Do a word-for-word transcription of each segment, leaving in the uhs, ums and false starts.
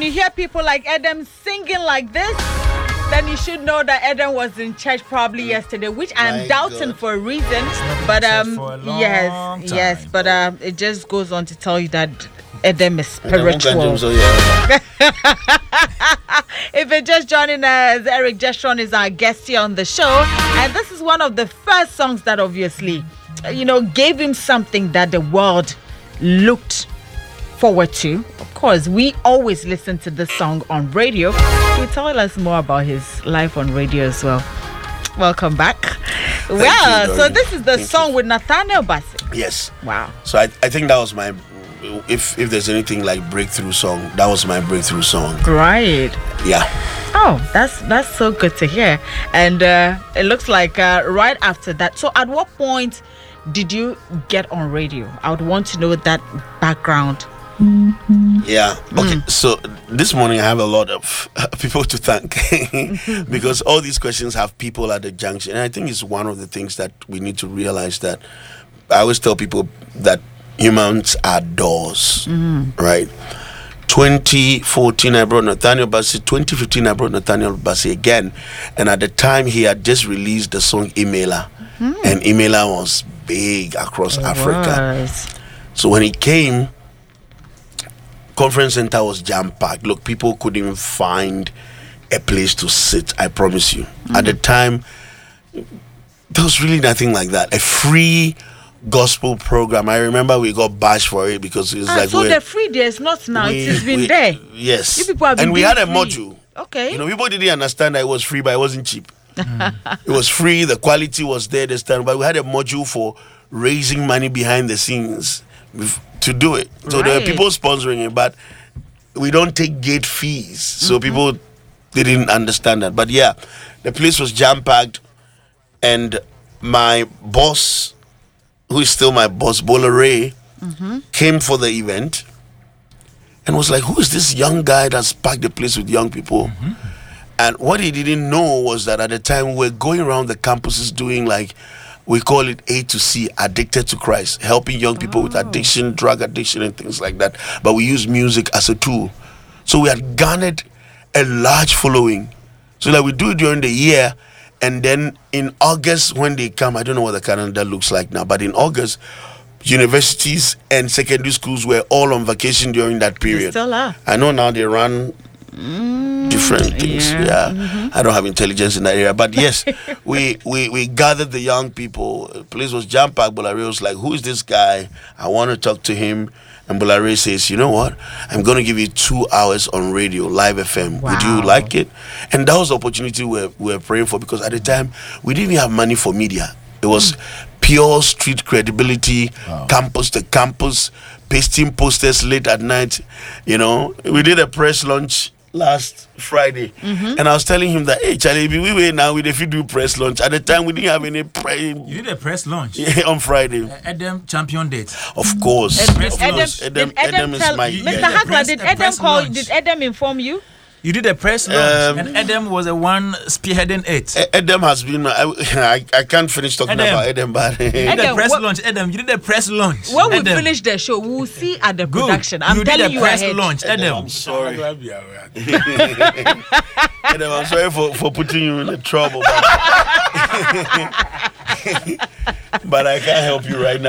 you hear people like Adam singing like this, then you should know that Adam was in church probably yesterday, which I'm My doubting God. for a reason. But um, a yes, time. yes, but um, it just goes on to tell you that Adam is spiritual. If you're just joining us, Eric Jeshron is our guest here on the show, and this is one of the first songs that obviously, you know, gave him something that the world looked forward to. Of course, we always listen to this song on radio. He'll tell us more about his life on radio as well. Welcome back. Thank well, you, so this is the Thank song you. with Nathaniel Bassey. Yes. Wow. So I, I think that was my, if if there's anything like breakthrough song, that was my breakthrough song. Right. Yeah. Oh, that's that's so good to hear. And uh, it looks like uh, right after that. So at what point did you get on radio? I would want to know that background. Mm-hmm. Yeah. Okay. Mm. So this morning I have a lot of people to thank because all these questions have people at the junction. And I think it's one of the things that we need to realize, that I always tell people that humans are doors, mm-hmm. right? twenty fourteen I brought Nathaniel Bassey. twenty fifteen I brought Nathaniel Bassey again. And at the time he had just released the song Emailer. Mm. And Emailer was big across it Africa. Was. So when he came, conference center was jam-packed. Look, people couldn't even find a place to sit, I promise you. Mm-hmm. At the time, there was really nothing like that. A free gospel program. I remember we got bashed for it because it was ah, like... So the free there is not now, we, it has been we, there. Yes. You people have been and we had a free. module. Okay. You know, people didn't understand that it was free, but it wasn't cheap. It was free, the quality was there this time, but we had a module for raising money behind the scenes to do it. So right. there were people sponsoring it, but we don't take gate fees. So mm-hmm. people didn't understand that. But yeah, the place was jam-packed, and my boss, who is still my boss, Bola Ray, mm-hmm. came for the event and was like, who is this young guy that's packed the place with young people? Mm-hmm. And what he didn't know was that at the time we were going around the campuses doing, like, we call it A to C, Addicted to Christ, helping young people oh. with addiction, drug addiction, and things like that. But we use music as a tool. So we had garnered a large following. So like we do it during the year, and then in August when they come, I don't know what the calendar looks like now, but in August, universities and secondary schools were all on vacation during that period. They still are. I know now they run mm, different things. Yeah, yeah. Mm-hmm. I don't have intelligence in that area, but yes, we, we we gathered the young people. The place was jam-packed. Bolare was like, who is this guy? I want to talk to him. And Bolare says, you know what? I'm going to give you two hours on radio, Live F M. Wow. Would you like it? And that was the opportunity we were, we were praying for, because at the time, we didn't even have money for media. It was mm. pure street credibility, wow. campus to campus, pasting posters late at night. You know, we did a press launch last Friday, mm-hmm. and I was telling him that, hey Charlie, we wait now with if you do press launch. At the time we didn't have any press. You did a press launch? Yeah, on Friday. Uh, Adam champion date. Of course. Ed, of Adam, course. Adam, Adam, Adam tell, is my Mister guy. Hakla, did Adam call launch. Did Adam inform you? You did a press launch, um, and Adam was the one spearheading it. Adam has been. I, I, I can't finish talking Adam. about Adam, but you did a press what, launch. Adam, you did a press launch. When Adam. we finish the show, we'll see at the Good. production. I'm you telling did a you press ahead. launch, Adam. Adam. I'm sorry. Adam, I'm sorry for, for putting you in the trouble, but, but I can't help you right now.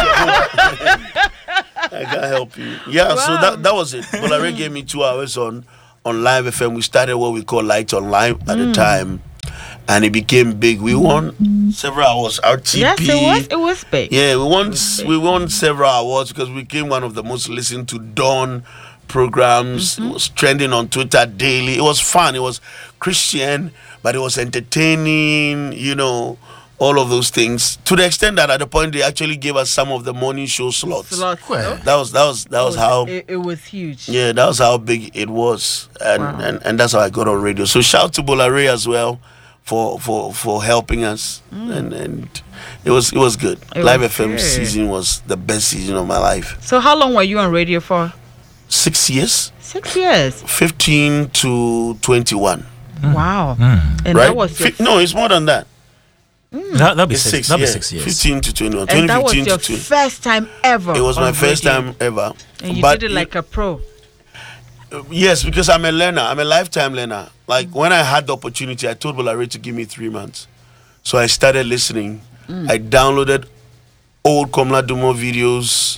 I can't help you. Yeah, wow. So that that was it. Bolare gave me two hours on. On Live F M. We started what we call Light on Live at mm. the time, and it became big. We won several awards. R T P. Yes, it was. It was big. Yeah, we won. We won several awards because we became one of the most listened to dawn programs. Mm-hmm. It was trending on Twitter daily. It was fun. It was Christian, but it was entertaining. You know, all of those things, to the extent that at the point they actually gave us some of the morning show slots. Slots. Well, that was that was that was, was how it, it was huge. Yeah, that was how big it was, and wow. and, and that's how I got on radio. So shout out to Bolare as well for for for helping us, mm. and and it was it was good. It Live was F M good. Season was the best season of my life. So how long were you on radio for? Six years. Six years. Fifteen to twenty-one. Mm. Wow. Mm. And right? that was F- no, it's more than that. Mm. That, that'll be it's six. six, That'll yeah. be six years. Fifteen to twenty-one. And that was your to first time ever. It was my first radio. time ever. And you but did it like a pro. Yes, because I'm a learner. I'm a lifetime learner. Like mm. when I had the opportunity, I told Bolare to give me three months. So I started listening. Mm. I downloaded old Komla Dumo videos.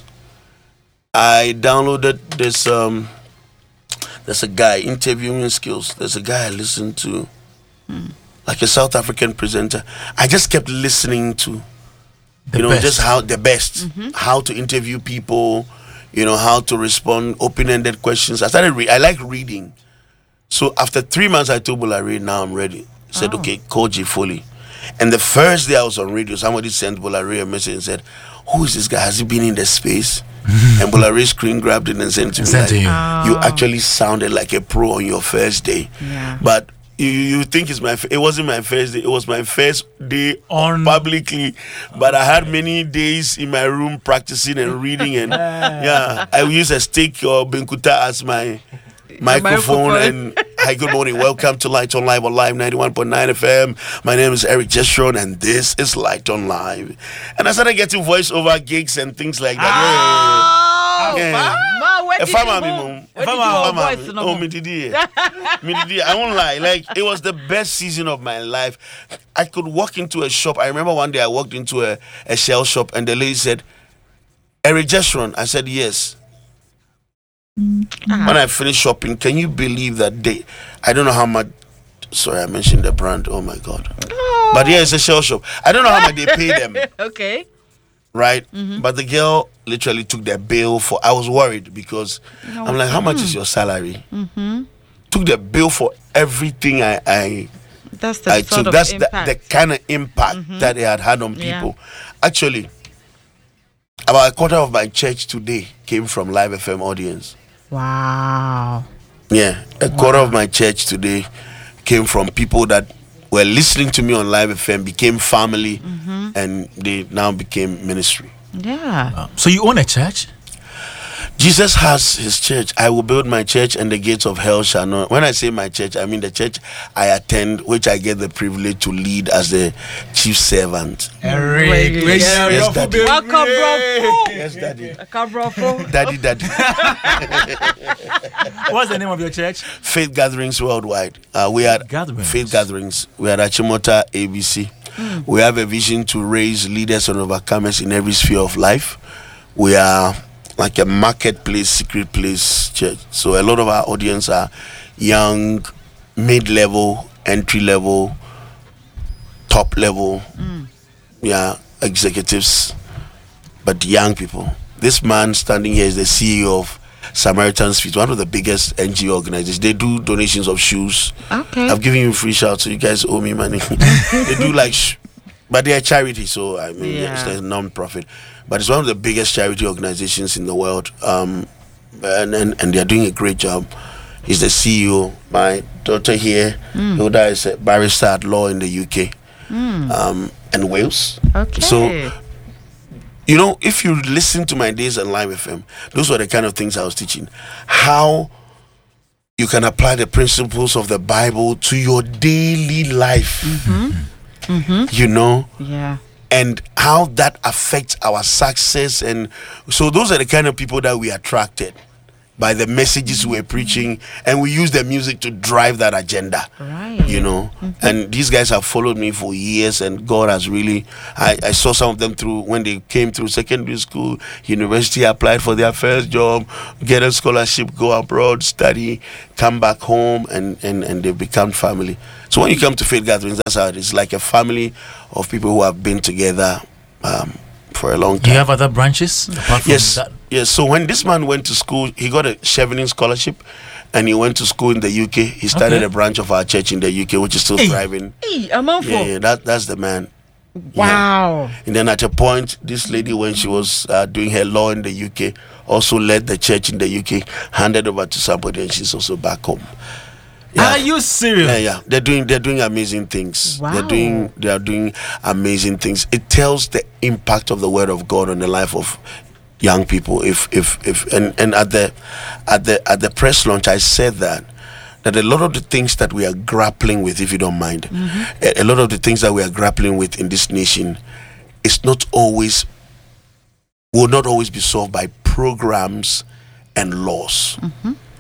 I downloaded this. Um, there's a guy interviewing skills. There's a guy I listened to, mm. like a South African presenter. I just kept listening to, the you know, best. just how the best, mm-hmm. how to interview people. You know, how to respond, open-ended questions. I started, re- I like reading. So after three months, I told Bolare, now I'm ready. I said, oh. okay, call J Foley. And the first day I was on radio, somebody sent Bolare a message and said, who is this guy? Has he been in the space? And Bolare screen grabbed it and sent it to me. Like, to you. Oh. you actually sounded like a pro on your first day. Yeah. But you, you think it's my f- it wasn't my first day, it was my first day on publicly, but I had many days in my room practicing and reading, and yeah, I use a stick or benkuta as my microphone. microphone. And hi, good morning, welcome to Light on Live on Live ninety-one point nine F M. My name is Eric Gestron and this is Light on Live. And I started getting voiceover gigs and things like that. Oh, yeah. Yeah. Ma, where did you move? Where did you voice? Oh, me did it. Me did it. I won't lie. Like, it was the best season of my life. I could walk into a shop. I remember one day I walked into a, a shell shop and the lady said, Eric Gestron. I said, yes. Uh-huh. When I finished shopping, can you believe that they, I don't know how much, sorry, I mentioned the brand. Oh, my God. Oh. But yeah, it's a shell shop. I don't know how much they pay them. Okay. Right? Mm-hmm. But the girl literally took their bill for, I was worried because no, I'm like, how much mm. is your salary? Mm-hmm. Took the bill for everything I, I, That's the I sort took. of That's impact. the, the kind of impact mm-hmm. that it had had on people. Yeah. Actually, about a quarter of my church today came from Live F M audience. Wow. Yeah, a wow. quarter of my church today came from people that were listening to me on Live F M, became family, mm-hmm. and they now became ministry. Yeah. Wow. So you own a church? Jesus has his church. I will build my church and the gates of hell shall not. When I say my church, I mean the church I attend, which I get the privilege to lead as the chief servant. Eric, yes, yes, daddy. Welcome, bro. Yes, daddy. Welcome, bro. Daddy, daddy. What's the name of your church? Faith Gatherings Worldwide. Uh, we are Gatherings. Faith Gatherings. We are at Achimota A B C. Mm. We have a vision to raise leaders and overcomers in every sphere of life. We are like a marketplace, secret place church. So a lot of our audience are young, mid-level, entry-level, top-level, mm. yeah, executives, but young people. This man standing here is the C E O of Samaritan's Feet, one of the biggest N G O organizations. They do donations of shoes. Okay. I've given you free shout, so you guys owe me money. They do like, sh- but they are charity, so I mean, yeah. it's a non-profit. But it's one of the biggest charity organizations in the world, um, and, and and they are doing a great job. He's the C E O. My daughter here, mm. Hilda, is a barrister at law in the U K mm. um, and Wales. Okay. So, you know, if you listen to my days on Live F M, those were the kind of things I was teaching. How you can apply the principles of the Bible to your daily life. Mm-hmm. Mm-hmm. You know? Yeah. And how that affects our success. And so those are the kind of people that we attracted by the messages we're preaching, and we use the music to drive that agenda. Right. You know, mm-hmm. and these guys have followed me for years, and God has really, I, I saw some of them through when they came through secondary school, university, applied for their first job, get a scholarship, go abroad, study, come back home, and, and, and they've become family. So when you come to Faith Gatherings, that's how it is, like a family of people who have been together um, for a long time. Do you have other branches apart from yes, that? Yes. So when this man went to school, he got a Chevening scholarship, and he went to school in the U K. He started okay. a branch of our church in the U K, which is still hey. thriving. Hey, I'm on yeah, yeah, that that's the man. Wow. Yeah. And then at a point, this lady, when she was uh, doing her law in the U K, also led the church in the U K, handed over to somebody, and she's also back home. Yeah. Are you serious? Yeah, yeah. They're doing they're doing amazing things. Wow. They're doing they are doing amazing things. It tells the impact of the word of God on the life of young people. If if if and, and at the at the at the press launch, I said that that a lot of the things that we are grappling with, if you don't mind, mm-hmm. a, a lot of the things that we are grappling with in this nation is not always will not always be solved by programs and laws. Mm-hmm.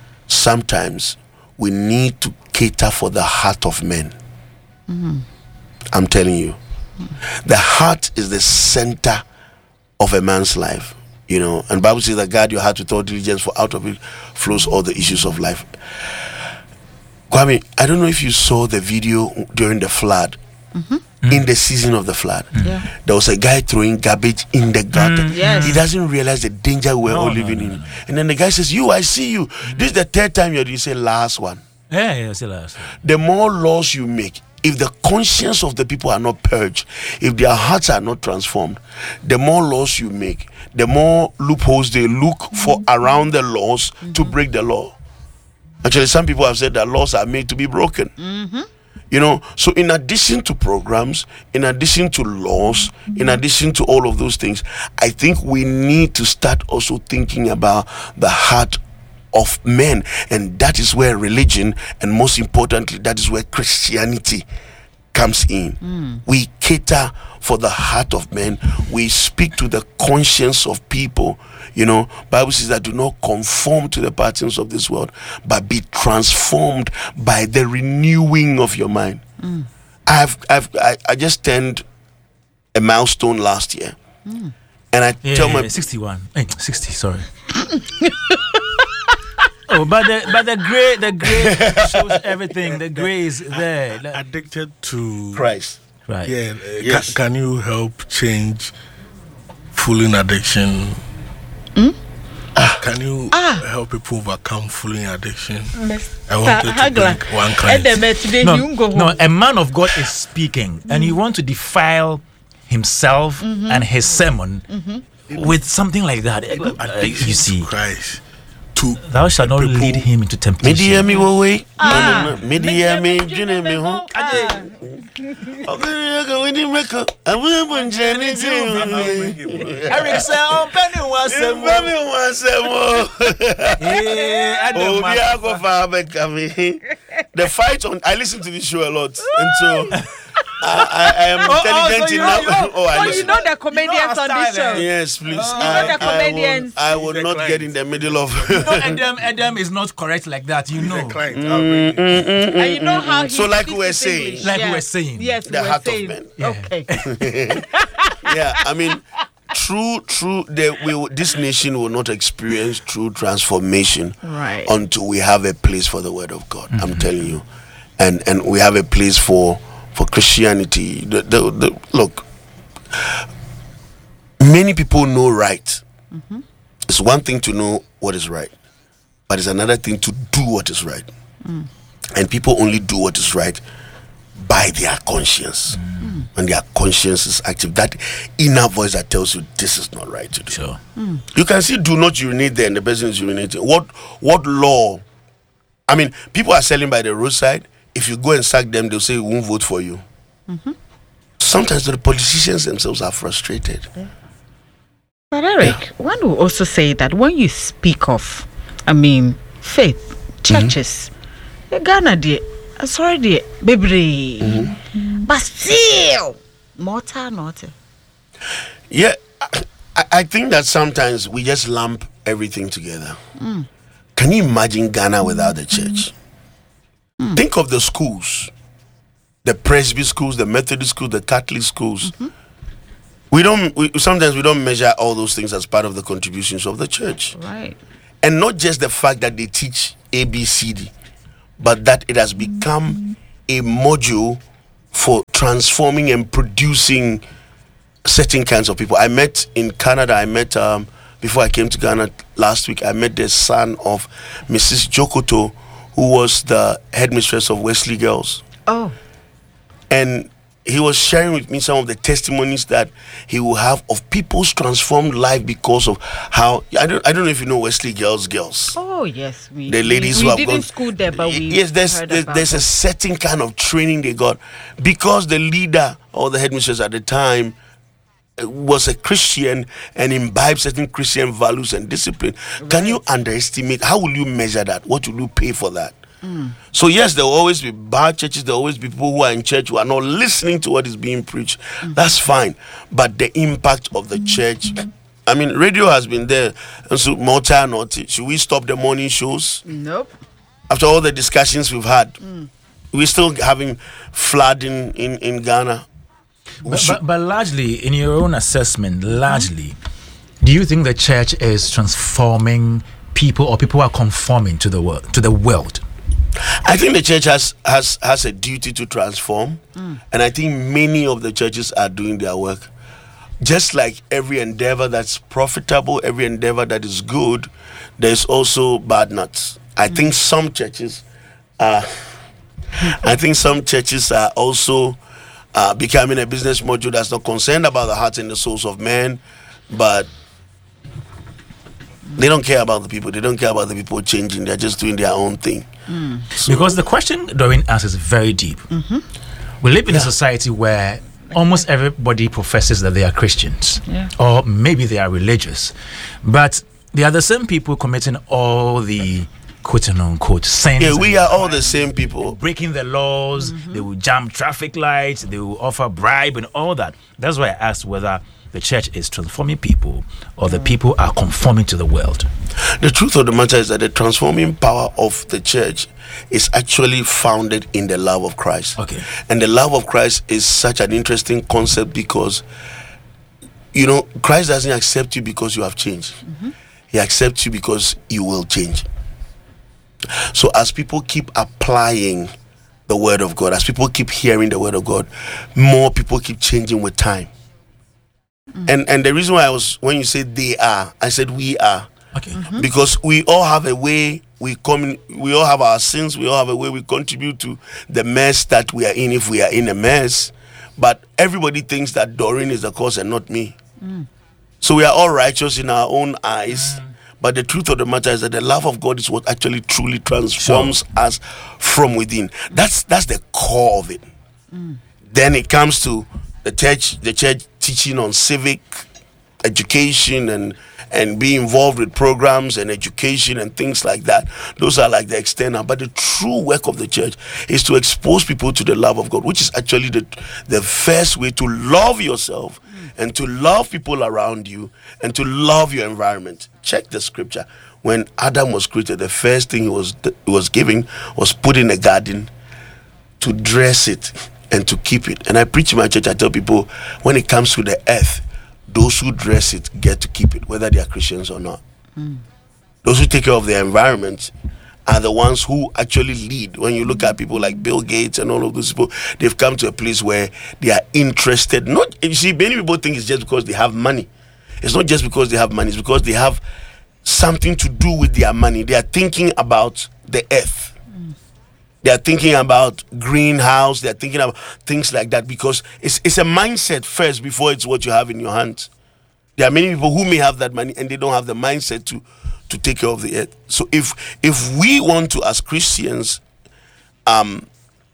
sometimes we need to cater for the heart of men. Mm-hmm. I'm telling you. Mm-hmm. The heart is the center of a man's life. You know, and Bible says that guard your heart with all diligence, for out of it flows all the issues of life. Kwame, I don't know if you saw the video during the flood. Mm-hmm. In the season of the flood, yeah. there was a guy throwing garbage in the gutter. Mm, yes. He doesn't realize the danger we're no, all no, living no, in. no, no. And then the guy says, "You, I see you. Mm-hmm. This is the third time you're." You say, "Last one." Yeah, yeah, say last. The more laws you make, if the conscience of the people are not purged, if their hearts are not transformed, the more laws you make, the more loopholes they look mm-hmm. for around the laws mm-hmm. to break the law. Actually, some people have said that laws are made to be broken. Mm-hmm. You know, so in addition to programs, in addition to laws, in addition to all of those things, I think we need to start also thinking about the heart of men. And that is where religion, and most importantly, that is where Christianity comes in. Mm. We cater for the heart of men. We speak to the conscience of people. You know, Bible says that do not conform to the patterns of this world, but be transformed by the renewing of your mind. Mm. I've, I've, I, I just turned a milestone last year, mm. and I yeah, tell yeah, my yeah, sixty-one, hey, sixty, sorry. Oh, but the but the gray the gray shows everything. The gray is there. Addicted to Christ, right? Yeah. Uh, yes. Can, can you help change fooling addiction? Hmm? Ah. Can you ah. help people overcome fooling addiction? Mister I wanted to bring one client. No, no, a man of God is speaking, mm-hmm. and you want to defile himself mm-hmm. and his sermon mm-hmm. with something like that. Uh, you see, Christ. To thou shalt not lead him into temptation. Me way. Ah. Me dear me, Jenny me home. Eric said, "Oh, Benny was a Benny was a more." Oh, go far back. The fight on. I listen to this show a lot, and so. I, I am oh, intelligent oh, so enough. You know, oh, I oh you know the comedians you know on this show. Yes, please. Oh. I, you know the comedians. I will, I will not client. Get in the middle of. You know, Adam, Adam is not correct like that. You know. Mm, mm, mm, mm, and you know how he so, like we were saying, English. like yes. we were saying, yes, the we heart saying. of men. Yeah. Okay. Yeah, I mean, true, true. The, we, this nation will not experience true transformation right. until we have a place for the Word of God. Mm-hmm. I'm telling you, and and we have a place for. For Christianity, the, the, the, look, many people know right. Mm-hmm. It's one thing to know what is right, but it's another thing to do what is right. Mm. And people only do what is right by their conscience. Mm. And their conscience is active. That inner voice that tells you this is not right to do. Sure. Mm. You can see do not urinate there and the person is urinating. What, what law? I mean, people are selling by the roadside. If you go and sack them, they'll say we won't vote for you. Mm-hmm. Sometimes the politicians themselves are frustrated. Yeah. But Eric, yeah. one will also say that when you speak of, I mean, faith, churches, mm-hmm. Ghana, dear, sorry, dear, baby, mm-hmm. but still, mortar, not. Yeah, I, I think that sometimes we just lump everything together. Mm. Can you imagine Ghana without the church? Mm. Think of the schools, the Presby schools, the Methodist schools, the Catholic schools. Mm-hmm. We don't. We, sometimes we don't measure all those things as part of the contributions of the church, right? And not just the fact that they teach A, B, C, D, but that it has become a module for transforming and producing certain kinds of people. I met in Canada. I met um, before I came to Ghana last week. I met the son of Missus Jokoto, who was the headmistress of Wesley Girls. Oh. And he was sharing with me some of the testimonies that he will have of people's transformed life because of how I don't I don't know if you know Wesley Girls Girls. Oh yes, we the ladies we, who we have didn't gone, school there, but we yes, there's heard there's, about there's it. a certain kind of training they got because the leader or the headmistress at the time was a Christian and imbibed certain Christian values and discipline. Right. Can you underestimate? How will you measure that? What will you pay for that? Mm. So yes, there will always be bad churches. There will always be people who are in church who are not listening to what is being preached. Mm. That's fine. But the impact of the church, I mean, radio has been there. And so, more time, not should we stop the morning shows? Nope. after all the discussions we've had, mm. we're still having flooding in, in Ghana. But, but, but largely, in your own assessment, largely, mm-hmm. do you think the church is transforming people, or people are conforming to the world? To the world? I think the church has has has a duty to transform, mm. and I think many of the churches are doing their work. Just like every endeavor that's profitable, every endeavor that is good, there's also bad nuts. I mm. think some churches are. I think some churches are also uh, becoming a business module that's not concerned about the hearts and the souls of men, but they don't care about the people. They don't care about the people changing. They're just doing their own thing. Mm. So, because the question Doreen asks is very deep. Mm-hmm. We live in yeah. a society where almost everybody professes that they are Christians, yeah. or maybe they are religious, but they are the same people committing all the quote unquote sins. Yeah, we are all the same people. Breaking the laws, mm-hmm. they will jam traffic lights, they will offer bribe and all that. That's why I asked whether the church is transforming people or the people are conforming to the world. The truth of the matter is that the transforming power of the church is actually founded in the love of Christ. Okay. And the love of Christ is such an interesting concept because, you know, Christ doesn't accept you because you have changed. Mm-hmm. He accepts you because you will change. So as people keep applying the word of God, as people keep hearing the word of God, more people keep changing with time. Mm. And and the reason why I was, when you said they are, I said we are. Okay. Mm-hmm. Because we all have a way we come, we all have our sins, we all have a way we contribute to the mess that we are in if we are in a mess. But everybody thinks that Doreen is the cause and not me. Mm. So we are all righteous in our own eyes. Mm. But the truth of the matter is that the love of God is what actually truly transforms sure. us from within. That's that's the core of it. Mm. Then it comes to the church, the church teaching on civic education and and be involved with programs and education and things like that. Those are like the external. But the true work of the church is to expose people to the love of God, which is actually the the first way to love yourself mm. and to love people around you and to love your environment. Check the scripture. When Adam was created, the first thing he was he was given was put in a garden to dress it and to keep it. And I preach in my church, I tell people, when it comes to the earth, those who dress it get to keep it, whether they are Christians or not. Mm. Those who take care of their environment are the ones who actually lead. When you look at people like Bill Gates and all of those people, they've come to a place where they are interested. Not, you see, many people think it's just because they have money. It's not just because they have money, it's because they have something to do with their money. They are thinking about the earth. They are thinking about greenhouse. They are thinking about things like that because it's it's a mindset first before it's what you have in your hands. There are many people who may have that money and they don't have the mindset to to take care of the earth. So if if we want to, as Christians, um,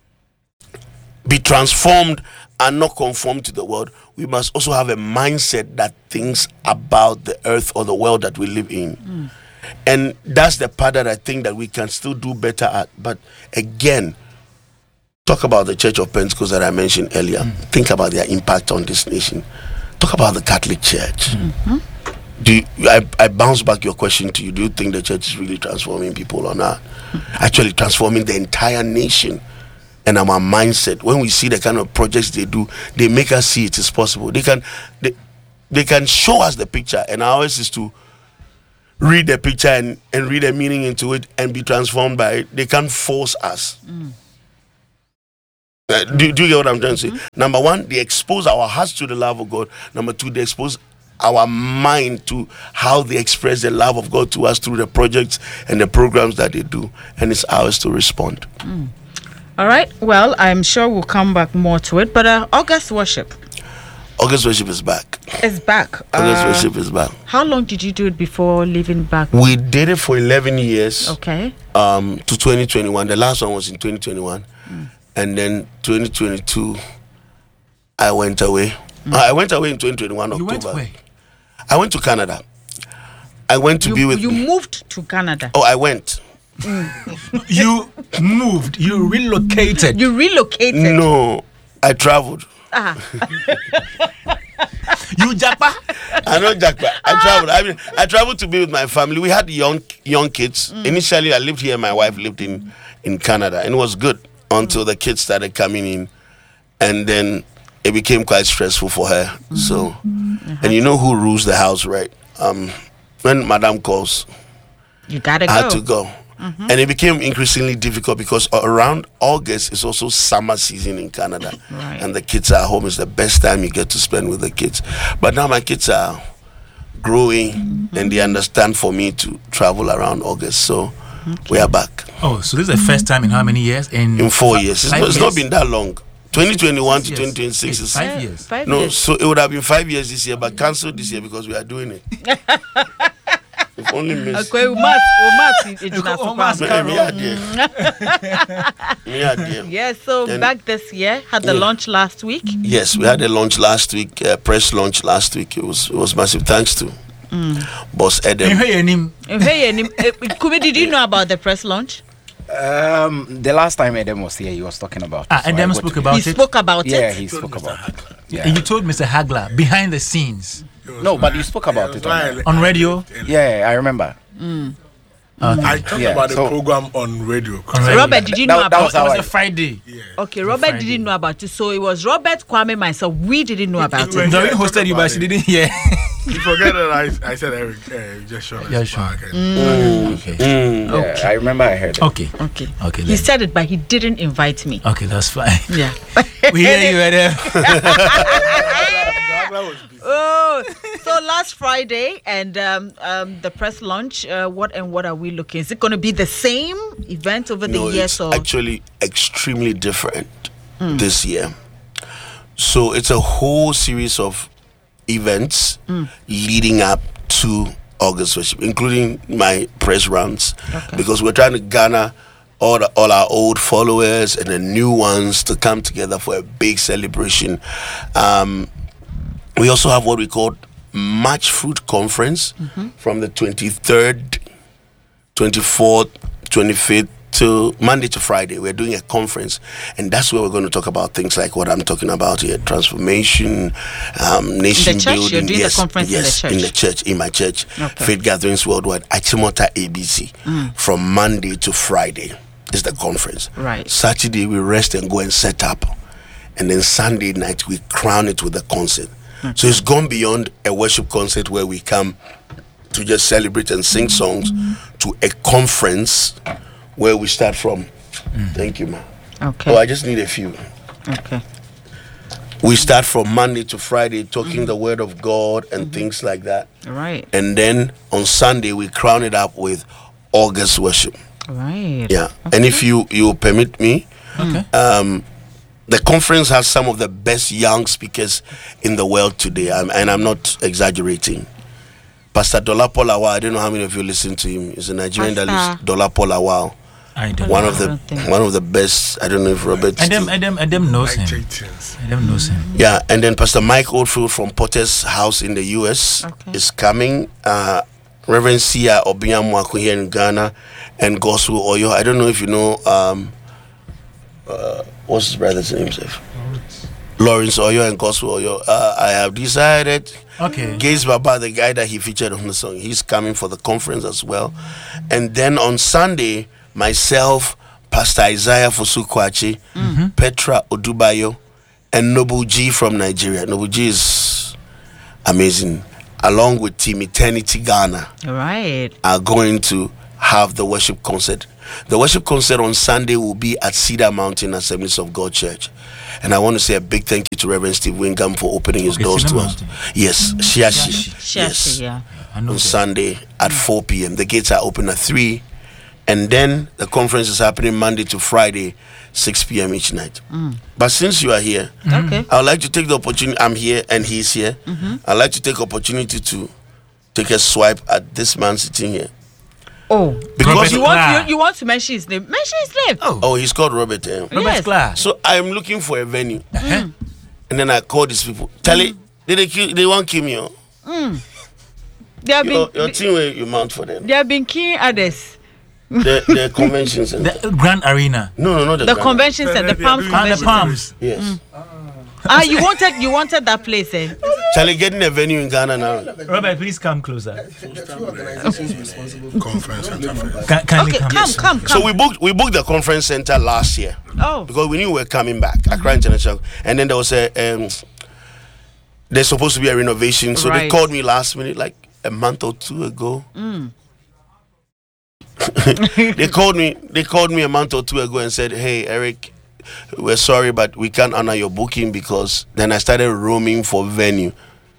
be transformed and not conform to the world, we must also have a mindset that thinks about the earth or the world that we live in. Mm. And that's the part that I think that we can still do better at. But again, talk about the Church of Pentecost that I mentioned earlier. Mm. Think about their impact on this nation. Talk about the Catholic Church. Mm-hmm. Do you, I, I bounce back your question to you. Do you think the church is really transforming people or not? Mm-hmm. Actually transforming the entire nation and our mindset. When we see the kind of projects they do, they make us see it is possible. They can they, they can show us the picture, and ours is to read the picture and, and read a meaning into it and be transformed by it. They can't force us. Mm. Uh, do, do you get what I'm trying to say? Mm-hmm. Number one, they expose our hearts to the love of God. Number two, they expose our mind to how they express the love of God to us through the projects and the programs that they do. And it's ours to respond. Mm. All right. Well, I'm sure we'll come back more to it. But uh, August Worship. August Worship is back. It's back. August uh, Worship is back. How long did you do it before leaving back? We did it for eleven years. Okay. Um, to twenty twenty-one. The last one was in twenty twenty-one. Mm. And then twenty twenty-two, I went away. Mm. I went away in twenty twenty-one, October. You went away? I went to Canada. I went to you, be with... You moved to Canada? Oh, I went. Mm. You moved. You relocated. You relocated? No, I traveled. Ah. You japa? I know jackpot. I traveled. I mean, I traveled to be with my family. We had young young kids. Mm. Initially, I lived here. My wife lived in, in Canada, and it was good until mm. the kids started coming in, and then it became quite stressful for her. Mm-hmm. So, mm-hmm. and you know who rules the house, right? Um, when Madame calls, you gotta I go. had to go. Mm-hmm. And it became increasingly difficult because around August is also summer season in Canada. Right. And the kids are home. It's the best time you get to spend with the kids. But now my kids are growing mm-hmm. and they understand for me to travel around August. So okay. we are back. Oh, so this is the first time in how many years? In, in four years. It's, not, it's not years? been that long. twenty twenty-one to twenty twenty-six is five years. Five no, years. so it would have been five years this year, but cancelled this year because we are doing it. We've only missed. Okay, we must, we must. It's not Oh, must. Me- me are there. Me are there. Yeah, so And- back this year, had the Yeah. launch last week. Yes, we had a launch last week, uh, press launch last week. It was it was massive. Thanks to Boss Edem. Hey, and, uh, Kumi, did you know about the press launch? Um, the last time Edem was here, he was talking about. Ah, it, so Edem I got spoke to- about He it. spoke about Yeah, it. he spoke about it. Yeah. And you told Mister Hagler behind the scenes No, but you spoke about it. On, on radio. yeah, I remember. I talked Yeah, about the so- program on radio. On radio. Robert, did you That- know that about was It how was I- a Friday. Okay, Robert Friday. didn't know about it. So it was Robert, Kwame, myself. We didn't know about it- it. Doreen Yeah, hosted talk you, about but she it. didn't hear. You forget that I, I said Eric uh, just showed us Yeah, sure. back and- Okay. Yeah, I remember I heard it. Okay. Okay. Okay. He Then. said it, but he didn't invite me. Okay, that's fine. Yeah. We hear you, Edem. That was busy. Oh, so last Friday and um, um, the press launch. Uh, what and what are we looking? Is it going to be the same event over No, the years? it's Or actually extremely different this year. So it's a whole series of events leading up to August worship, including my press runs, Okay. because we're trying to garner all the, all our old followers and the new ones to come together for a big celebration. Um, we also have what we call Match Fruit Conference from the twenty-third, twenty-fourth, twenty-fifth to Monday to Friday. We're doing a conference, and that's where we're going to talk about things like what I'm talking about here: transformation, um, nation church? You're building. doing the yes, conference in the yes, church? in the church, in my church, Okay. Faith Gatherings Worldwide, Achimota A B C, from Monday to Friday is the conference. Right. Saturday we rest and go and set up, and then Sunday night we crown it with a concert. So it's gone beyond a worship concert where we come to just celebrate and sing songs to a conference where we start from. Thank you, ma. okay. Oh, I just need a few. Okay. We start from Monday to Friday talking the word of God and things like that. All right. And then on Sunday we crown it up with August worship. All right. Yeah. And if you you permit me, Okay. um, the conference has some of the best young speakers in the world today, I'm, and I'm not exaggerating. Pastor Dolapo Lawal, I don't know how many of you listen to him. He's a Nigerian that lives. Pastor. Dolapo Lawal, I don't one know. of I the don't think- one of the best. I don't know if Robert. Edem, Edem, Edem knows Like him. J-Tins. Edem knows him. Yeah, and then Pastor Mike Oldfield from Potter's House in the U S Okay. is coming. Uh, Reverend Sia Obiamwaku here in Ghana, and Gospel Oyo. I don't know if you know. Um, uh, what's his brother's name? Sir? Lawrence Oyo and Gospel Oyo. Uh, I have decided. Okay. Gaze Baba, the guy that he featured on the song, he's coming for the conference as well. And then on Sunday, myself, Pastor Isaiah Fosukwachi, Petra Odubayo, and Noble G from Nigeria. Noble G is amazing. Along with Team Eternity Ghana, All right. are going to have the worship concert. The worship concert on Sunday will be at Cedar Mountain Assemblies of God Church. And I want to say a big thank you to Reverend Steve Wingham for opening his Okay, doors Cedar to us. Mountain. Yes, Shiashi. Shiashi, Yes. yeah. I know On that. Sunday at four p.m. The gates are open at three. And then the conference is happening Monday to Friday, six p.m. each night. But since you are here, Okay. I would like to take the opportunity. I'm here and he's here. I'd like to take opportunity to take a swipe at this man sitting here. Oh, Because you Robert- want Ah. you, you want to mention his name? Mention his name. Oh, oh, he's called Robert. eh? Robert yes. Clark. So I'm looking for a venue, Uh-huh. and then I call these people. Charlie, did they kill? They won't kill me. Oh. They have Your, been your team where you mount for them. they have been keying others. The the convention center. The Grand Arena. No, no, no. The, The Ghana. convention center, the They are Palm doing Ah, the Convention. Palms. Yes. Ah, you wanted you wanted that place, eh? Charlie, getting a venue in Ghana now. Robert, please come closer. Conference center. Can, can Okay, you come? come, come, come. So we booked we booked the conference center last year Oh, because we knew we were coming back. Accra International, and then there was a um, there's supposed to be a renovation. So they Right. called me last minute, like a month or two ago. they called me. They called me a month or two ago and said, "Hey, Eric, we're sorry, but we can't honor your booking because." Then I started roaming for venue.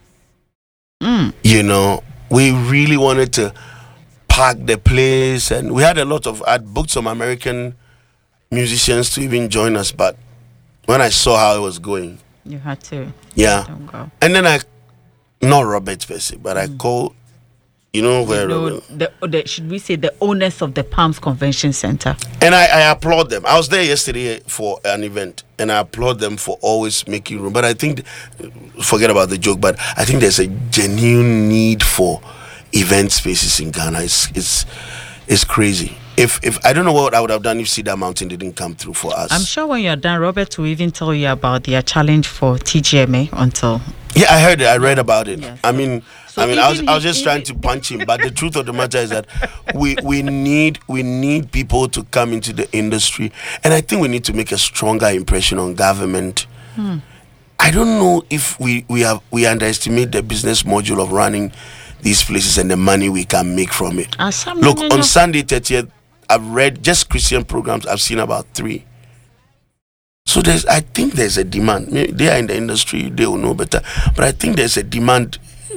You know, we really wanted to park the place, and we had a lot of. I'd booked some American musicians to even join us, but when I saw how it was going, you had to. yeah, Don't go. and then I, not Robert per se, but I called. You know where No, Robert. the, the should we say the owners of the Palms Convention Center? And I, I applaud them. I was there yesterday for an event, and I applaud them for always making room. But I think, forget about the joke, but I think there's a genuine need for event spaces in Ghana. It's it's, it's crazy. If if I don't know what I would have done if Cedar Mountain didn't come through for us. I'm sure when you're done, Robert will even tell you about their challenge for T G M A until. Yeah, I heard it. I read about it. Yes. I mean, So I mean, I was even I was he- just trying to punch him, but the truth of the matter is that we we need we need people to come into the industry, and I think we need to make a stronger impression on government. I don't know if we we have we underestimate the business module of running these places and the money we can make from it. Ah, some- Look, no, no, on no. Sunday thirtieth, I've read just Christian programs. I've seen about three. So there's, I think there's a demand. May- They are in the industry; they will know better. But I think there's a demand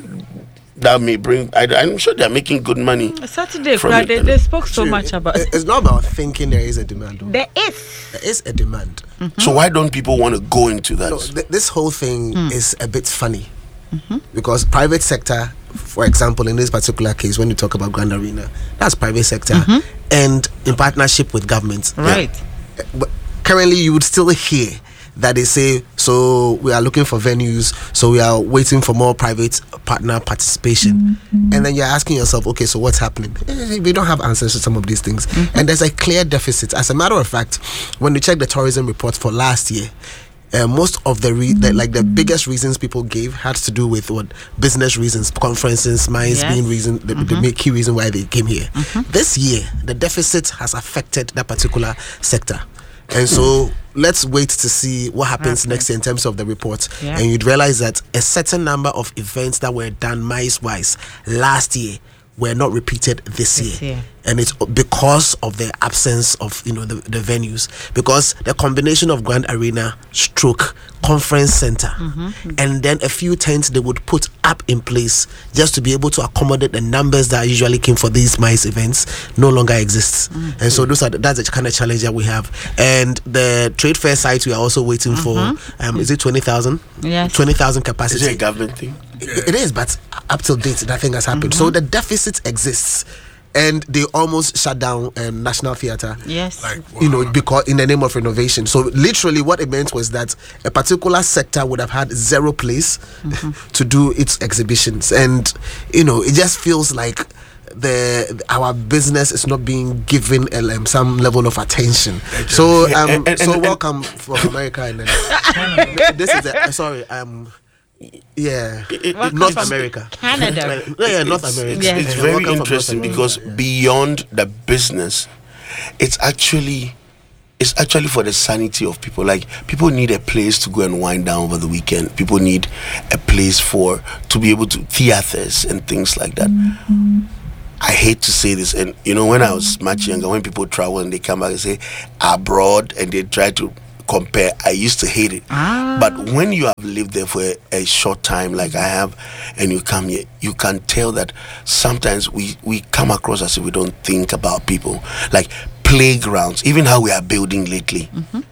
that may bring. I, I'm sure they're making good money. Saturday, From crowd, it. they, they spoke so True. much about. It- It's not about thinking there is a demand. Though. There is. There is a demand. So why don't people want to go into that? No, th- this whole thing is a bit funny because private sector, for example, in this particular case, when you talk about Grand Arena, that's private sector and in partnership with government. Right. But currently, you would still hear that they say, so we are looking for venues, so we are waiting for more private partner participation. And then you're asking yourself, okay, so what's happening? Eh, We don't have answers to some of these things. And there's a clear deficit. As a matter of fact, when you check the tourism report for last year, uh, most of the, re- the like the biggest reasons people gave had to do with what business reasons, conferences, mines Yes. being reason the, the main key reason why they came here. This year, the deficit has affected that particular sector, and so let's wait to see what happens next year in terms of the report. Yeah. And you'd realize that a certain number of events that were done mice wise last year were not repeated this, This year. year. And it's because of the absence of you know the, the venues, because the combination of Grand Arena stroke conference center and then a few tents they would put up in place just to be able to accommodate the numbers that usually came for these mice events no longer exists. And so those are the, that's the kind of challenge that we have. And the trade fair site we are also waiting for um is it twenty thousand? Yes. twenty thousand Is capacity. it a government thing? It it is, but up till date, nothing has happened. So the deficit exists, and they almost shut down um, National Theatre. Yes. Like, You know, wow. because in the name of renovation. So literally, what it meant was that a particular sector would have had zero place to do its exhibitions, and you know, it just feels like the our business is not being given um, some level of attention. So Yeah, um, and- and- so and- welcome from America, and then this is a, sorry um. Yeah, Welcome North from America, Canada. yeah, yeah, North It's- America. Yeah. It's Yeah, very welcome from North interesting America. because beyond the business, it's actually it's actually for the sanity of people. Like people need a place to go and wind down over the weekend. People need a place for to be able to theaters and things like that. I hate to say this, and you know, when I was much younger, when people travel and they come back and say abroad and they try to compare, I used to hate it. But when you have lived there for a, a short time, like I have, and you come here, you can tell that sometimes we, we come across as if we don't think about people. Like playgrounds, even how we are building lately.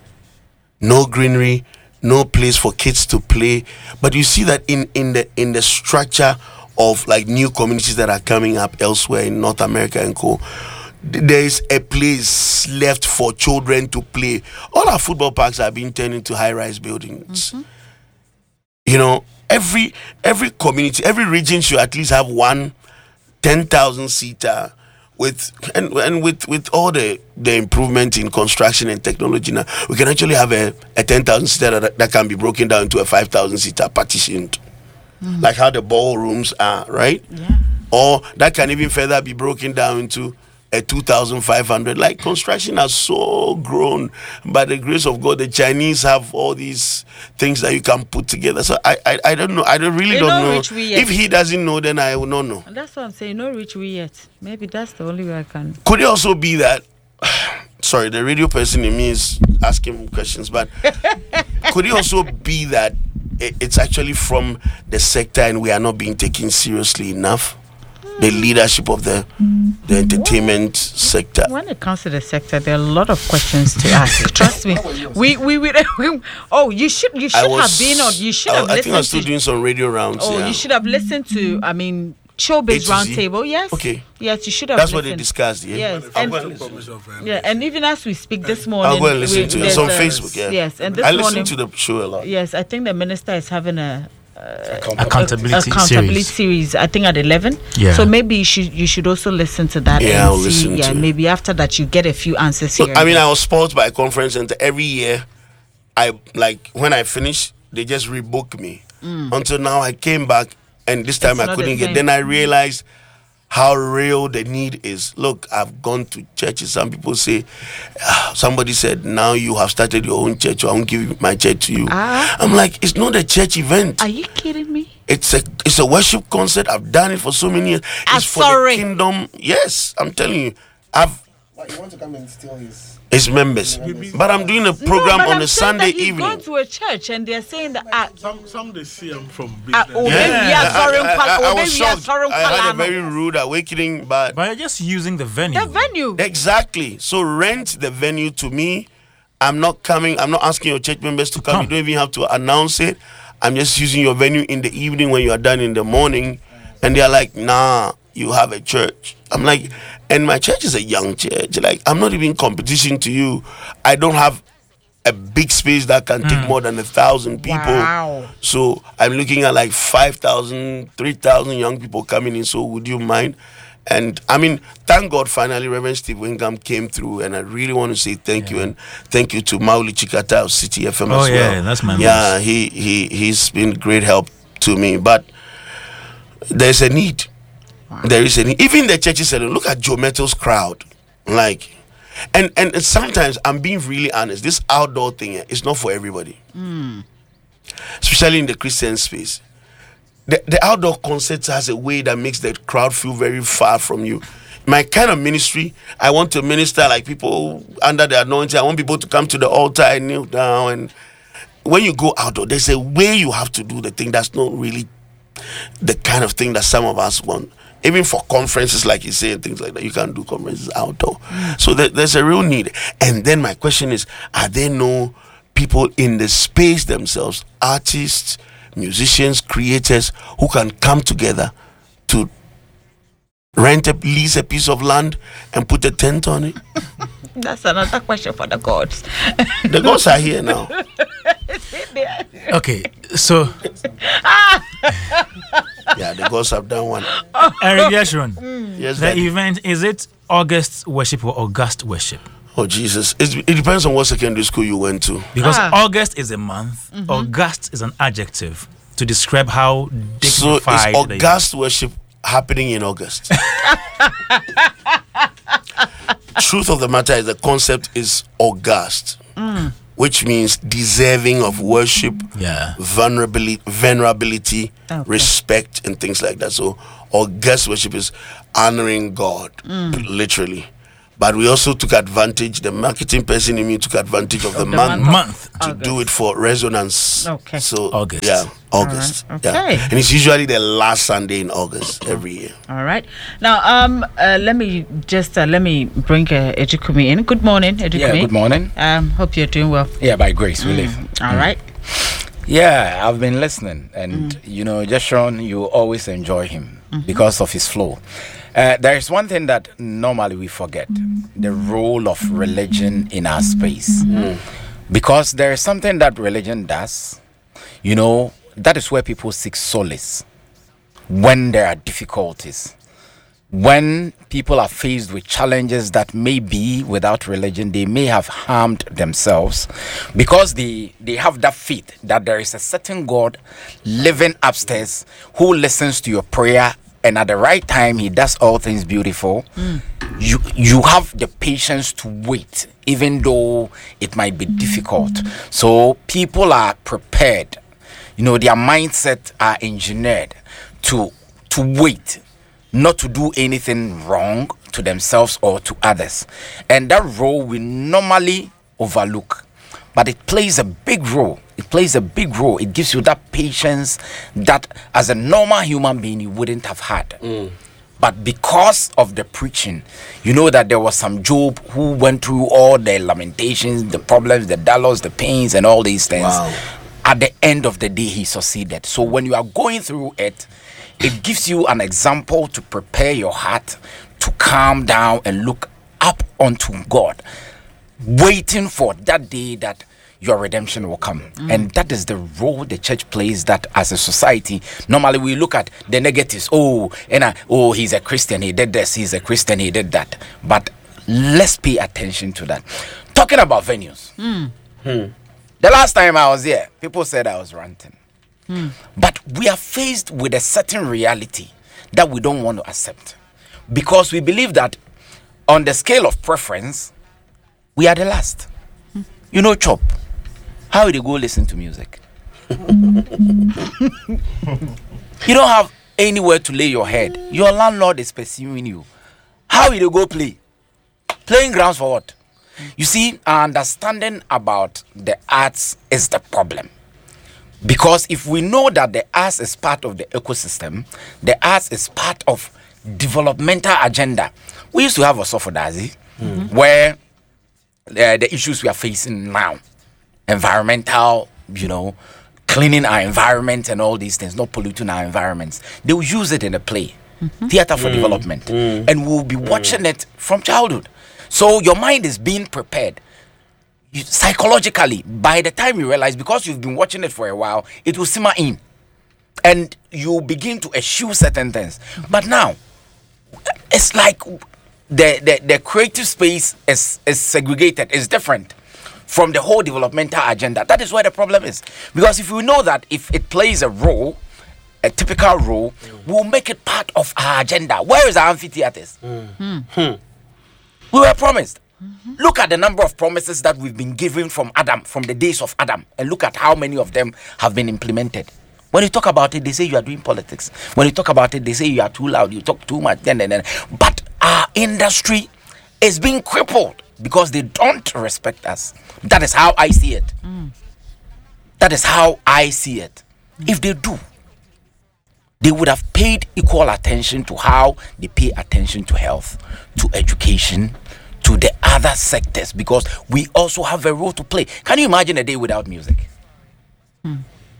No greenery, no place for kids to play. But you see that in, in the in the structure of like new communities that are coming up elsewhere in North America and co. There is a place left for children to play. All our football parks are being turned into high-rise buildings. You know, every every community, every region should at least have one ten thousand seater with and and with with all the the improvement in construction and technology now, we can actually have a, a ten thousand seater that, that can be broken down into a five thousand seater partitioned, mm. like how the ballrooms are, right? Yeah. Or that can even further be broken down into a two thousand five hundred. Like construction has so grown by the grace of God. The Chinese have all these things that you can put together. So I I, I don't know. I don't really You don't know know. which we yet. If he doesn't know, then I will not know. And that's what I'm saying. No reach we yet. Maybe that's the only way I can. Could it also be that? Sorry, the radio person in me is asking questions, but could it also be that it, it's actually from the sector and we are not being taken seriously enough? The leadership of the the entertainment sector. When it comes to the sector, there are a lot of questions to ask. Trust me. We we, we oh you should you should was, have been on. You should I, have I listened think I was still to. doing some radio rounds. Oh, yeah. you should have listened to. I mean, Showbiz Roundtable. Yes. Okay. Yes, you should have. That's listened. what they discussed. Yeah. Yes, I'll and go and listen. yeah, and even as we speak this morning, I'll go and listen we- to it. there's It's on a- Facebook. Yeah. Yes, and this I morning, listen to the show a lot. yes, I think the minister is having a Accountability, accountability series. series. I think at eleven. Yeah. So maybe you should you should also listen to that. Yeah, and I'll see, listen Yeah, to it. maybe after that you get a few answers Look, here. I mean, I was spoiled by a conference center every year. I like when I finished, they just rebook me. Until now, I came back, and this time Mm. It's I not the couldn't get. same. Then I realized how real the need is. Look, I've gone to churches. Some people say, ah, somebody said, now you have started your own church, so I won't give my church to you. Ah. I'm like, it's not a church event. Are you kidding me? It's a it's a worship concert. I've done it for so many years. Ah, It's for sorry. the kingdom. Yes, I'm telling you. I've But you want to come and steal his. it's members, but I'm doing a program no, but on I'm a saying Sunday that he's evening. gone to a church and they're saying that. Ah, Some some they see I'm from ah, business. oh, Yeah. maybe we are I, sorry, I, I, I oh, was maybe we are shocked. sorry, I had a Kalano. very rude awakening, but But you're just using the venue. The venue. exactly. So rent the venue to me. I'm not coming. I'm not asking your church members to come. Come. You don't even have to announce it. I'm just using your venue in the evening when you are done in the morning, and they're like, "Nah, you have a church." I'm like, and my church is a young church. Like, I'm not even in competition to you. I don't have a big space that can take more than a thousand people. Wow. So I'm looking at like five thousand, three thousand young people coming in. So would you mind? And I mean, thank God finally Reverend Steve Wingham came through, and I really want to say thank you, and thank you to Mauli Chikata of City F M Oh, as yeah, well. that's my Yeah, boss. he he he's been great help to me. But there's a need. There is a need. Even the churches said, look at Joe Metals crowd, like, and and sometimes I'm being really honest. This outdoor thing eh, is not for everybody, especially in the Christian space. The, the outdoor concert has a way that makes the crowd feel very far from you. My kind of ministry, I want to minister like people under the anointing. I want people to come to the altar and kneel down. And when you go outdoor, there's a way you have to do the thing that's not really the kind of thing that some of us want. Even for conferences, like you say, and things like that, you can't do conferences outdoor. So there, there's a real need. And then my question is, are there no people in the space themselves, artists, musicians, creators, who can come together to rent a lease a piece of land and put a tent on it? That's another question for the gods. The gods are here now. Okay, so Yeah, the gods have done one. Eric Yeshurun, Yes, the Daddy. event, is it August worship or August worship? Oh Jesus! It's, it depends on what secondary school you went to. Because Ah. August is a month, August is an adjective to describe how So it's dignified the August worship happening in August. Truth of the matter is the concept is august, which means deserving of worship, Yeah. vulnerability, venerability, Okay. respect, and things like that. So august worship is honoring God, literally. But we also took advantage, the marketing person in me took advantage of the, the month, month. month. to August. do it for resonance. Okay. So August. Yeah, August. Alright, Yeah. okay. And it's usually the last Sunday in August every year. All right. Now, um, uh, let me just uh, let me bring uh, Ejikumi in. Good morning, Ejikumi. Yeah, good morning. Um, hope you're doing well. Yeah, by grace we live. All right. Yeah, I've been listening, and you know, Jeshurun, you always enjoy him because of his flow. Uh, there is one thing that normally we forget: the role of religion in our space, because there is something that religion does. You know, that is where people seek solace when there are difficulties. when people are faced with challenges that may be without religion, they may have harmed themselves because they they have that faith that there is a certain God living upstairs who listens to your prayer, and at the right time he does all things beautiful. Mm. You you have the patience to wait, even though it might be difficult. So people are prepared, you know, their mindset are engineered to to wait, not to do anything wrong to themselves or to others. And that role we normally overlook, but it plays a big role. It plays a big role. It gives you that patience that as a normal human being you wouldn't have had. Mm. But because of the preaching, you know that there was some Job who went through all the lamentations, the problems, the dollars, the pains, and all these things. Wow. At the end of the day, he succeeded. So when you are going through it, it gives you an example to prepare your heart to calm down and look up unto God, waiting for that day that your redemption will come. Mm. And that is the role the church plays, that as a society, normally we look at the negatives. Oh, and I, oh, he's a Christian, he did this, he's a Christian, he did that. But let's pay attention to that. Talking about venues. Mm. Hmm. The last time I was here, people said I was ranting. Mm. But we are faced with a certain reality that we don't want to accept, because we believe that on the scale of preference, we are the last. Mm. You know, Chop, how will you go listen to music? You don't have anywhere to lay your head. Your landlord is pursuing you. How will you go play? Playing grounds for what? You see, our understanding about the arts is the problem. Because if we know that the arts is part of the ecosystem, the arts is part of developmental agenda. We used to have a Sofodazi, mm-hmm. where uh, the issues we are facing now, environmental, you know, cleaning our environment and all these things, not polluting our environments. They will use it in a play, mm-hmm. theater for mm. development, mm. and we'll be watching mm. it from childhood. So your mind is being prepared. You, psychologically, by the time you realize, because you've been watching it for a while, it will simmer in, and you begin to eschew certain things. But now, it's like the the, the creative space is, is segregated, is different from the whole developmental agenda. That is where the problem is. Because if we know that if it plays a role, a typical role, mm. we'll make it part of our agenda. Where is our amphitheaters? Mm. Hmm. We were promised. Mm-hmm. Look at the number of promises that we've been given from Adam, from the days of Adam, and look at how many of them have been implemented. When you talk about it, they say you are doing politics. When you talk about it, they say you are too loud, you talk too much. Then, then, then. But our industry is being crippled because they don't respect us. That is how I see it. Mm. That is how I see it. Mm. If they do, they would have paid equal attention to how they pay attention to health, to education, to the other sectors, because we also have a role to play. Can you imagine a day without music? Mm.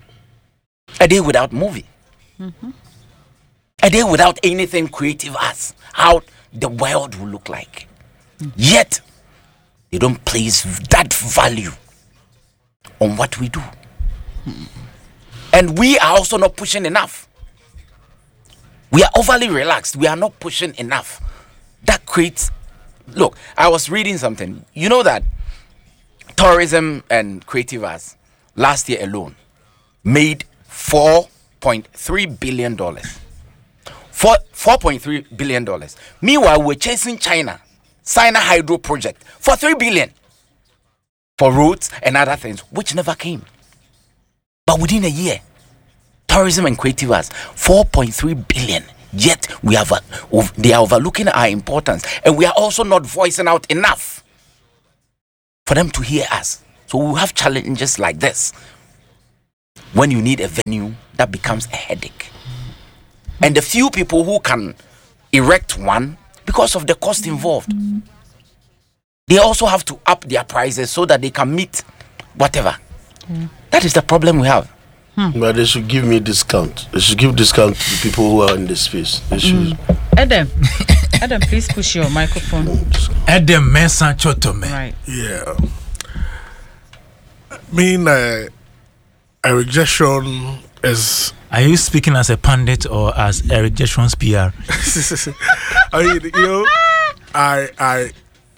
A day without movie? Mm-hmm. A day without anything creative arts? How the world will look like? Mm. Yet, they don't place that value on what we do. Mm. And we are also not pushing enough. We are overly relaxed. We are not pushing enough. That creates... Look, I was reading something. You know that tourism and creative arts last year alone made four point three billion dollars. four point three billion dollars. Meanwhile, we're chasing China, China Hydro project for three billion dollars for roads and other things, which never came. But within a year, tourism and creative arts, four point three billion dollars. Yet we have, they are overlooking our importance, and we are also not voicing out enough for them to hear us. So we have challenges like this. When you need a venue, that becomes a headache. And the few people who can erect one, because of the cost involved, they also have to up their prices so that they can meet whatever. Mm. That is the problem we have. Hmm. But they should give me discount. They should give discount to the people who are in the space. They should. Mm. Adam, Adam, please push your microphone. Adam Mensa Chotome. Right. Yeah. I mean, uh, a rejection is Are you speaking as a pundit or as Eric Jeshurun's P R? I mean, you know, I, I,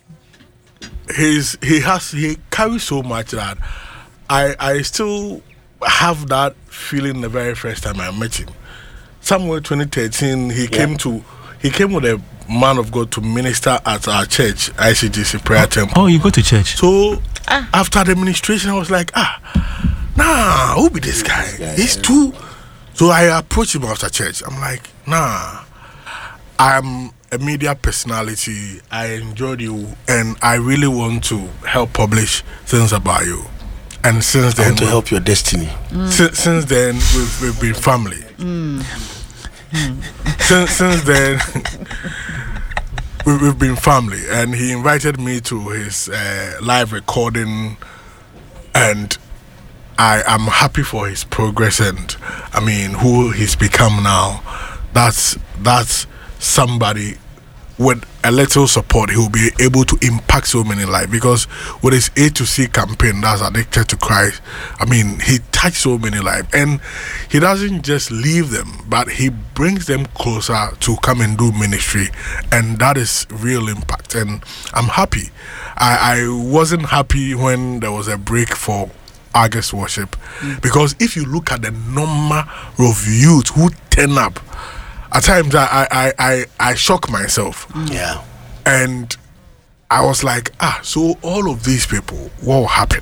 he's, he has, he carries so much that I, I still have that feeling the very first time I met him. Somewhere twenty thirteen, he yeah. came to, he came with a man of God to minister at our church, I C G C Prayer oh, Temple. Oh, you go to church? So ah. after the administration, I was like, ah, nah, who be this guy? Yeah, He's yeah. too. So I approached him after church. I'm like, nah, I'm a media personality. I enjoyed you, and I really want to help publish things about you. And since then, I want to help your destiny. Mm. Since, since then, we've, we've been family. Mm. since, since then, we, we've been family. And he invited me to his uh, live recording, and I am happy for his progress and I mean who he's become now. That's that's somebody with a little support, he will be able to impact so many lives, because with his A to C campaign, that's Addicted to Christ, I mean, he touched so many lives, and he doesn't just leave them, but he brings them closer to come and do ministry, and that is real impact. And I'm happy. I, I wasn't happy when there was a break for August worship, mm. because if you look at the number of youth who turn up, at times I I, I, I shock myself. Mm. Yeah. And I was like, ah, so all of these people, what will happen?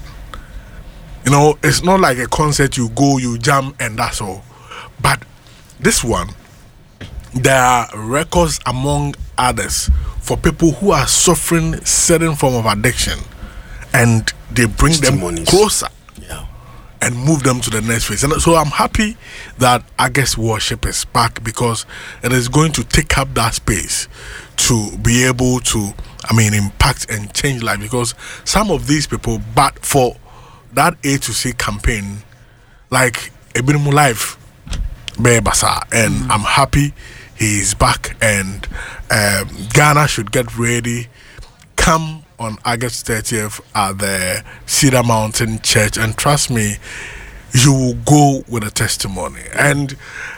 You know, it's not like a concert you go, you jam, and that's all. But this one, there are records among others for people who are suffering certain form of addiction, and they bring them closer. Yeah. And move them to the next phase. And so I'm happy that August worship is back, because it is going to take up that space to be able to, I mean, impact and change life. Because some of these people, but for that A to C campaign, like Ebinimu Life, Bebasa, and mm-hmm. I'm happy he is back, and um, Ghana should get ready. Come on August thirtieth at the Cedar Mountain Church, and trust me, you will go with a testimony. And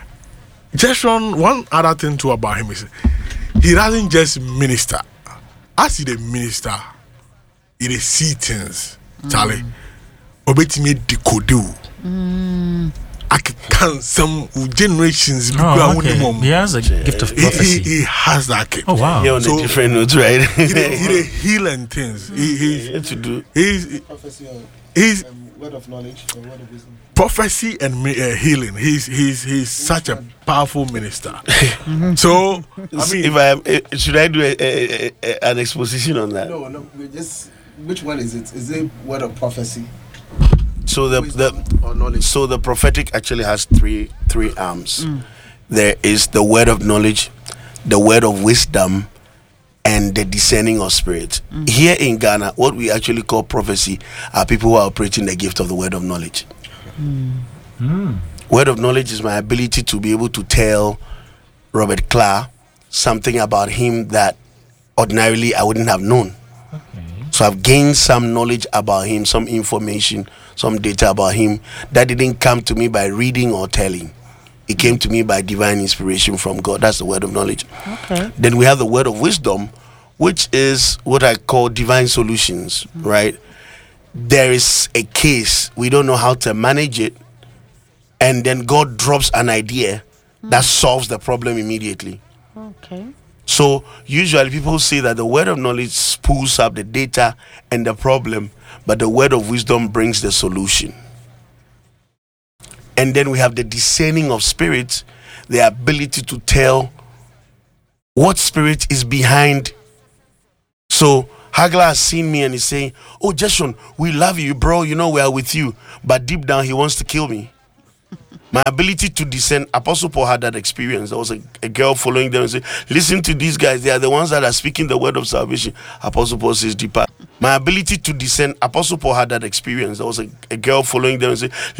Jeshurun, one other thing too about him is he doesn't just minister. As he the minister, he see things. Mm. Charlie, obetime decode. Mm. I can some generations. Oh, okay. He has a gift of prophecy. He, he, he has that gift. Oh wow! He on so, a different note, right? he, he, he healing things. He, he, he to do. He's prophecy or he's um, word of knowledge or word of wisdom. Prophecy and uh, healing. He's he's he's such a powerful minister. So I mean, if I uh, should I do a, a, a, an exposition on that? No, no. We just which one is it? Is it word of prophecy? So the the so the prophetic actually has three three arms. Mm. There is the word of knowledge, the word of wisdom, and the discerning of spirit. Mm. Here in Ghana, what we actually call prophecy are people who are operating the gift of the word of knowledge. Mm. Mm. Word of knowledge is my ability to be able to tell Robert Clark something about him that ordinarily I wouldn't have known. Okay. So I've gained some knowledge about him, some information, some data about him that didn't come to me by reading or telling. It came to me by divine inspiration from God. That's the word of knowledge. Okay. Then we have the word of wisdom, which is what I call divine solutions, mm-hmm. right? There is a case, we don't know how to manage it, and then God drops an idea mm-hmm. that solves the problem immediately. Okay. So usually people say that the word of knowledge pulls up the data and the problem, but the word of wisdom brings the solution. And then we have the discerning of spirits, the ability to tell what spirit is behind. So Hagla has seen me and he's saying, oh, Jeshurun, we love you, bro. You know we are with you. But deep down, he wants to kill me. My ability to discern, Apostle Paul had that experience. There was a, a girl following them and said, listen to these guys. They are the ones that are speaking the word of salvation. Apostle Paul says, depart. My ability to discern, Apostle Paul had that experience. There was a, a girl following them and said,